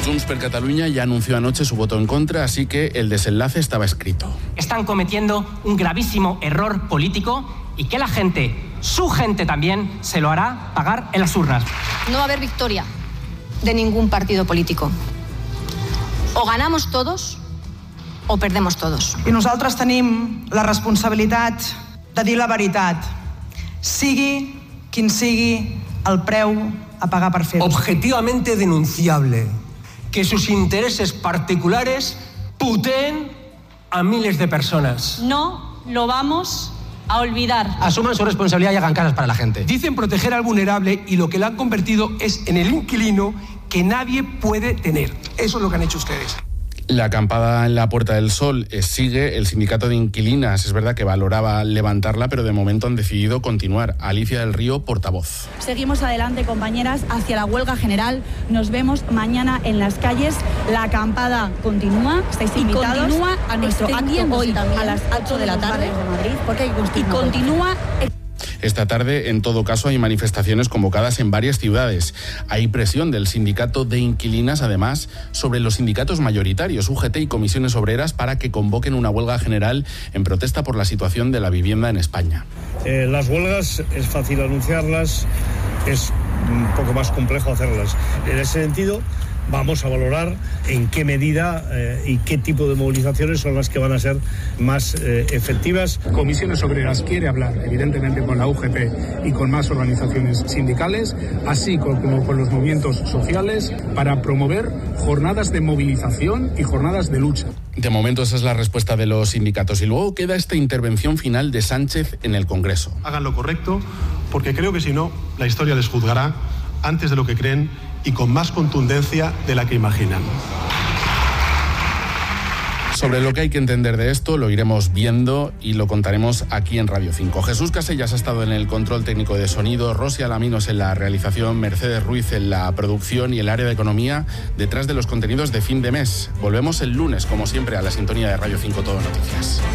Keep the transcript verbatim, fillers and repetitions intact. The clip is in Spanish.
Junts per Catalunya ya anunció anoche su voto en contra, así que el desenlace estaba escrito. Están cometiendo un gravísimo error político y que la gente, su gente también, se lo hará pagar en las urnas. No va a haber victoria de ningún partido político. O ganamos todos o perdemos todos. I nosaltres tenim la responsabilitat de dir la veritat, sigui quin sigui el preu a pagar per fer-ho. Objetivamente denunciable que sus intereses particulares puteen a miles de personas. No lo vamos a olvidar. Asuman su responsabilidad y hagan casas para la gente. Dicen proteger al vulnerable y lo que lo han convertido es en el inquilino que nadie puede tener. Eso es lo que han hecho ustedes. La acampada en la Puerta del Sol eh, sigue. El sindicato de inquilinas es verdad que valoraba levantarla, pero de momento han decidido continuar. Alicia del Río, portavoz. Seguimos adelante, compañeras, hacia la huelga general. Nos vemos mañana en las calles. La acampada continúa. Estáis invitados. Y continúa a nuestro acto hoy a las ocho de la tarde de Madrid. Porque hay y continúa. Esta tarde, en todo caso, hay manifestaciones convocadas en varias ciudades. Hay presión del sindicato de inquilinas, además, sobre los sindicatos mayoritarios, U G T y comisiones obreras, para que convoquen una huelga general en protesta por la situación de la vivienda en España. Eh, las huelgas es fácil anunciarlas, es un poco más complejo hacerlas. En ese sentido, vamos a valorar en qué medida eh, y qué tipo de movilizaciones son las que van a ser más eh, efectivas. Comisiones Obreras quiere hablar, evidentemente, con la U G T y con más organizaciones sindicales, así como con los movimientos sociales, para promover jornadas de movilización y jornadas de lucha. De momento esa es la respuesta de los sindicatos. Y luego queda esta intervención final de Sánchez en el Congreso. Hagan lo correcto, porque creo que si no, la historia les juzgará antes de lo que creen y con más contundencia de la que imaginan. Sobre lo que hay que entender de esto lo iremos viendo y lo contaremos aquí en Radio cinco. Jesús Casellas ha estado en el control técnico de sonido, Rosy Alaminos en la realización, Mercedes Ruiz en la producción y el área de economía detrás de los contenidos de fin de mes. Volvemos el lunes, como siempre, a la sintonía de Radio cinco Todo Noticias.